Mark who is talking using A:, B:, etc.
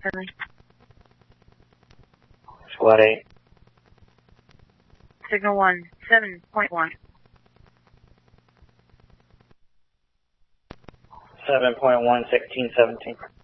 A: Finley.
B: Squad 8.
A: Signal 1, 7.1.
B: 7.1, 16, 17.